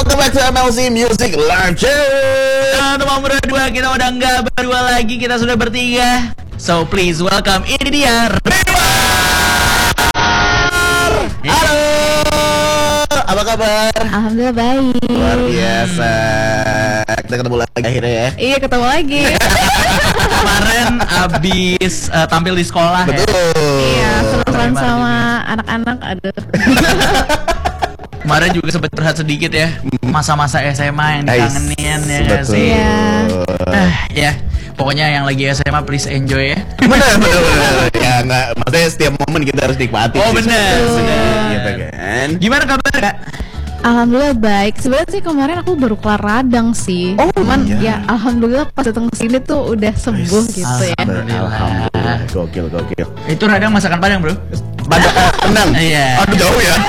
welcome back to MLC Music Launcher. Nomor 2 kita udah nggak berdua lagi, kita sudah bertiga. So please welcome, ini dia Ridwan. Halo, apa kabar? Alhamdulillah baik. Luar biasa. Kita ketemu lagi akhirnya ya. Iya, ketemu lagi. Kemarin abis tampil di sekolah. Betul. Iya, seru-seruan Gimana sama anak-anak. Aduh. Kemarin juga sempat curhat sedikit ya, masa-masa SMA yang dikangenin ya nggak Betul. sih? Iya. Ya, pokoknya yang lagi SMA please enjoy ya. Benar. Ya nggak, maksudnya setiap momen kita harus nikmati. Oh sih, benar. gitu kan. Gimana kabar Kak? Alhamdulillah baik. Sebenarnya sih kemarin aku baru kelar radang sih. Oh, Cuman iya. ya alhamdulillah pas datang ke sini tuh udah sembuh gitu ya. Alhamdulillah. Gokil. Itu radang masakan Padang bro? Padang. Iya. Aduh jauh ya.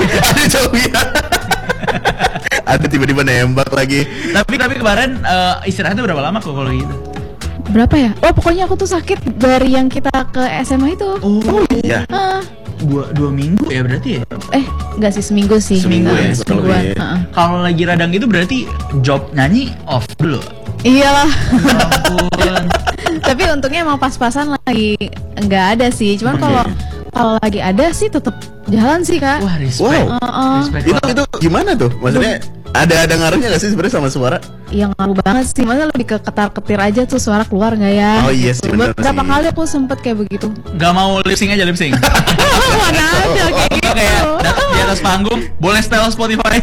Ada tiba-tiba nembak lagi. Tapi kemarin istirahatnya berapa lama kok kalau gitu? Berapa ya? Oh pokoknya aku tuh sakit dari yang kita ke SMA itu. Oh iya. Dua minggu ya berarti ya? Enggak sih, seminggu sih. Seminggu ya, semingguan. lebih. Kalau lagi radang itu berarti job nyanyi off dulu. Iyalah. Ya ampun. Tapi untungnya emang pas-pasan lagi nggak ada sih. Cuman kalau lagi ada sih tetap jalan sih Kak. Wah respect. Wow. Respect Itu banget. gimana tuh? Maksudnya ada ngaruhnya nggak sih sebenarnya sama suara? Yang ngaruh banget sih, masa lebih ke ketar-ketir aja tuh suara keluar nggak ya? Oh iya sih, bener Berapa sih. kali aku sempet kayak begitu. Gak mau lip sync aja lip sync. Mana ada kayak gitu. Kayak di atas panggung boleh setel Spotify.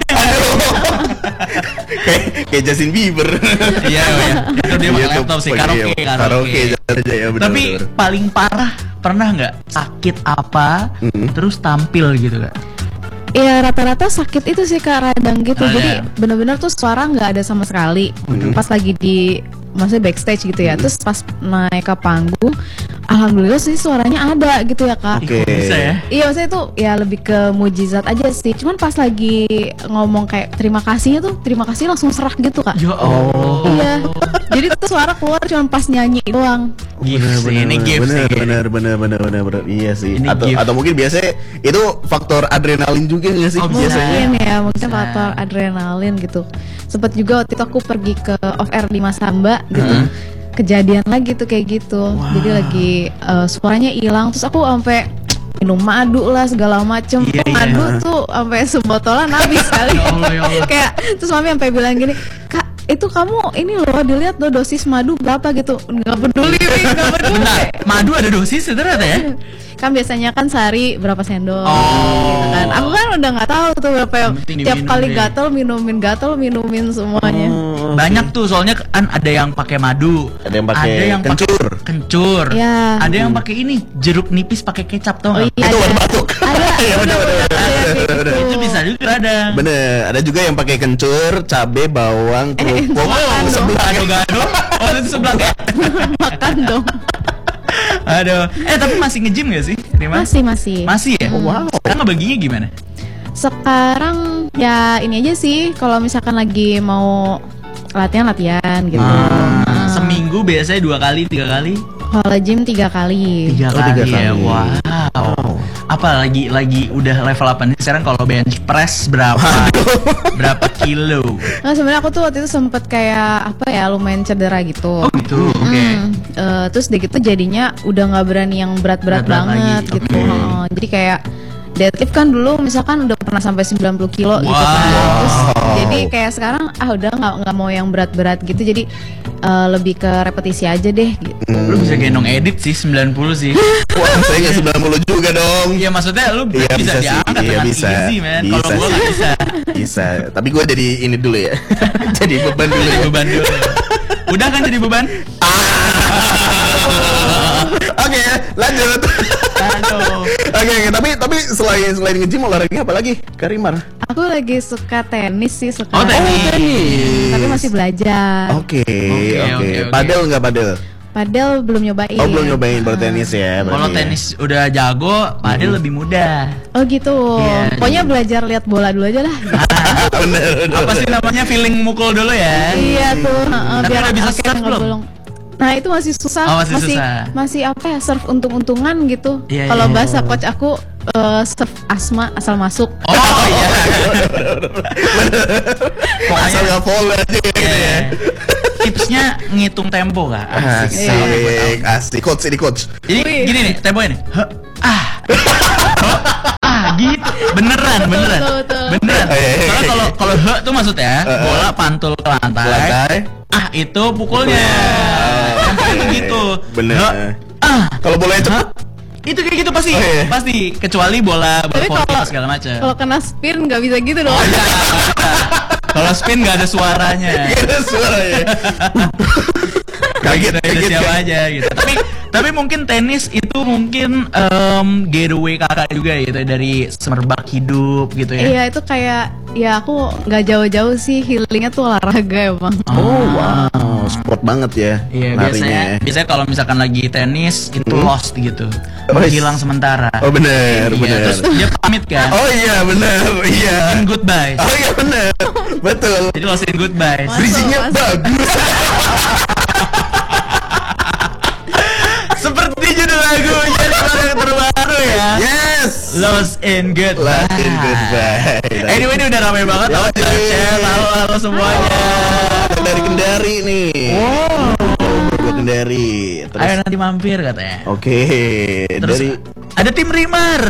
kayak Justin Bieber. Iya. Itu dia pakai laptop sih, karaoke. Karaoke aja ya benar. Tapi paling parah pernah nggak sakit apa terus tampil gitu Kak? Iya rata-rata sakit itu sih Kak, radang gitu. Oh, Jadi iya. bener-bener tuh suara nggak ada sama sekali. Pas lagi di maksudnya backstage gitu ya. Terus pas naik ke panggung, alhamdulillah sih suaranya ada gitu ya Kak. Oke. Bisa ya? Iya maksudnya itu ya lebih ke mujizat aja sih. Cuman pas lagi ngomong kayak terima kasihnya tuh, terima kasih langsung serak gitu Kak. Ya Allah. Iya. Jadi tuh suara keluar cuma pas nyanyi doang. Gifts sih, ini gifts sih. bener. Iya sih. Ini Atau gift. mungkin biasanya itu faktor adrenalin juga nggak sih Oh, biasanya? Mungkin ya, mungkin Bisa. faktor adrenalin gitu. Sempet juga waktu itu aku pergi ke off air di Masamba gitu. Kejadian lagi tuh kayak gitu. Jadi lagi suaranya hilang, terus aku sampai minum madu lah segala macem. Iya, iya. Madu tuh sampai sebotolan habis kali. Ya Allah, ya Allah. Kayak terus mami sampai bilang gini, "Kak, itu kamu ini loh dilihat loh dosis madu berapa gitu." Nggak peduli, nggak peduli. Bentar, madu ada dosis ternyata ya? Kan biasanya kan sehari berapa sendok Oh. gitu kan. Aku kan udah nggak tahu tuh berapa yang Yang penting tiap diminum kali deh. gatel minumin semuanya. Banyak tuh soalnya kan ada yang pakai madu, Ada yang pakai kencur. kencur. Ya. Ada yang pakai ini jeruk nipis pakai kecap tau Oh nggak? iya. Itu obat batuk. Ada. Iya, bener. Itu bisa juga ada. Bener. Ada juga yang pakai kencur, cabe, bawang, kerupuk. makan dong. sebelah. Gado-gado. Oh itu sebelah ya. Makan dong. Aduh. Tapi masih nge-gym gak sih? Rima? Masih. Masih ya? Wow. Sekarang ngebaginya gimana? Sekarang ya ini aja sih kalau misalkan lagi mau latihan gitu. Seminggu biasanya 2 kali, 3 kali? Kalau gym 3 kali. 3 Oh, kali 3 ya. kali. Wow. Apa lagi udah level apa nih sekarang kalau bench press berapa? Berapa kilo? Nah sebenarnya aku tuh waktu itu sempet kayak apa ya lumayan cedera gitu. Oh gitu. Oke. Terus deh gitu jadinya udah nggak berani yang berat-berat Berat-berat banget lagi, gitu. oke. Jadi kayak deadlift kan dulu misalkan udah pernah sampai 90 kilo gitu kan. Wow. Terus jadi kayak sekarang udah nggak mau yang berat-berat gitu. Jadi lebih ke repetisi aja deh gitu. Lu bisa gendong edit sih 90 sih. Wah, saya nggak 90 juga dong. Iya maksudnya lu Iya, bisa bisa sih. diangkat Iya, dengan bisa. easy man. Bisa Kalau gua sih. nggak bisa. Bisa. Tapi gue jadi ini dulu ya. Jadi beban dulu. Jadi beban dulu. Udah kan jadi beban? Oke, lanjut. Aduh. Oke, tapi selain nge-gym olahraga apa lagi? Karimar. Aku lagi suka tenis sih Oh, sekarang. tenis. Tapi masih belajar. Oke. Oke. Padel nggak padel? Padel belum nyobain. Oh, belum nyobain baru tenis ya. Kalau berarti ya. tenis udah jago, padel lebih mudah. Oh gitu. Iya. Pokoknya belajar lihat bola dulu aja lah. Bener. Apa sih namanya feeling mukul dulu ya? Iya tuh. Tapi Biar udah bisa akhirnya serve nggak belum? bolong. Nah itu masih susah. Oh, masih susah. Masih apa ya serve untung-untungan gitu. Iya, Kalau iya. bahasa coach aku serve asma asal masuk. Oh iya. Pokoknya hole aja gitu ya. Tipsnya ngitung tempo kak. Asik. Coach ini coach. Jadi gini nih temponya nih. Gitu. Beneran. Betul. Beneran. Soalnya kalau tuh maksudnya bola pantul ke lantai. Itu pukulnya. Temponya begitu. Bener. Kalau bolanya cepet itu kayak gitu pasti. Pasti kecuali bola Tapi volley segala macam. kalau kena spin nggak bisa gitu dong. Kalau spin nggak ada suaranya. Gak ada suaranya. Kaget siapa aja gitu. Tapi mungkin tenis itu mungkin getaway kakak juga gitu dari semerbak hidup gitu ya. Iya itu kayak ya aku nggak jauh-jauh sih, healingnya tuh olahraga emang. Oh wow, sport banget ya. Iya biasanya kalau misalkan lagi tenis itu lost gitu, hilang sementara. Oh benar. Terus dia pamit kan. Oh iya benar, iya. And goodbye. Oh iya benar, betul. Jadi lost in goodbye. Bridging-nya bagus. Seperti judul lagunya yang terbaru ya. Yes. Lost in Goodbye. Lost in Goodbye. Anyway ini udah ramai banget. Halo semuanya. Dari Kendari nih. Wow. Gue Kendari. Terus, ayo nanti mampir katanya. Oke. Terus Dari ada tim Rimar.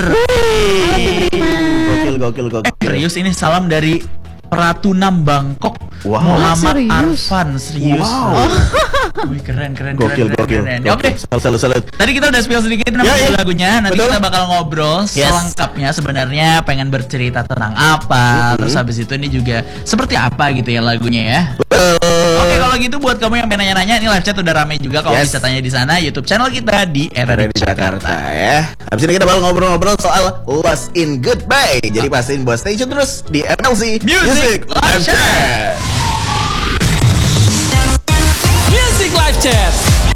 gokil. Serius ini salam dari Pratunam Bangkok. Wow. Muhammad Serius? Arfan. Serius. Wow. Wih keren. Gokil. Oke. Salut. Tadi kita udah spill sedikit nama lagunya. Nanti Betul. kita bakal ngobrol selengkapnya sebenarnya pengen bercerita tentang apa. Terus habis itu ini juga seperti apa gitu ya lagunya ya. Oke kalau gitu buat kamu yang pengen nanya-nanya, ini live chat udah rame juga. Kalau bisa tanya di sana YouTube channel kita di RRD Jakarta ya. Habis ini kita bakal ngobrol-ngobrol soal Lost in Goodbye. Jadi pastiin buat stay tune terus di MLC Music Live Chat.